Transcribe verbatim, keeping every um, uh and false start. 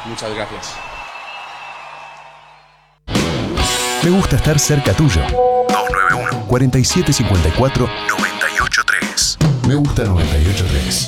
Muchas gracias. Me gusta estar cerca tuyo. dos nueve uno, cuatro siete cinco cuatro, nueve ocho tres. Me gusta noventa y ocho tres.